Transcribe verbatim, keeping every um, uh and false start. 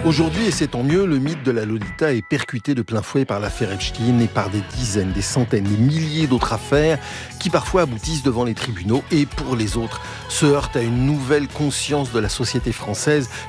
Aujourd'hui, et c'est tant mieux, le mythe de la Lolita est percuté de plein fouet par l'affaire Epstein et par des dizaines, des centaines, des milliers d'autres affaires qui parfois aboutissent devant les tribunaux et pour les autres se heurtent à une nouvelle conscience de la société française